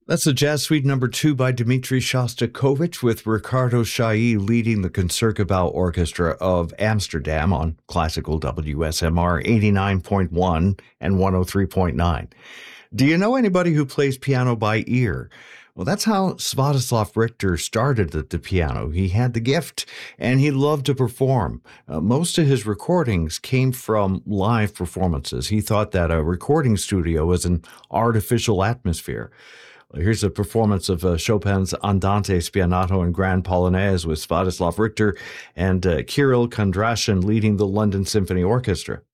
That's the Jazz Suite number 2 by Dmitri Shostakovich with Ricardo Chailly leading the Concertgebouw Orchestra of Amsterdam on classical WSMR 89.1 and 103.9. Do you know anybody who plays piano by ear? Well, that's how Sviatoslav Richter started at the piano. He had the gift and he loved to perform. Most of his recordings came from live performances. He thought that a recording studio was an artificial atmosphere. Here's a performance of Chopin's Andante Spianato and Grand Polonaise with Sviatoslav Richter and Kirill Kondrashin leading the London Symphony Orchestra.